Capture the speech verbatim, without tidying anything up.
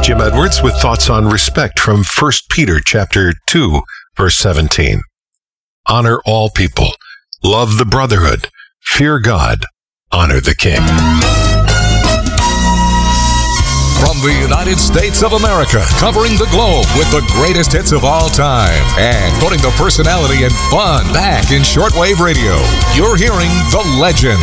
Jim Edwards with thoughts on respect from First Peter chapter two, verse seventeen. Honor all people, love the brotherhood, fear God, honor the king. From the United States of America, covering the globe with the greatest hits of all time and putting the personality and fun back in shortwave radio, you're hearing the legend,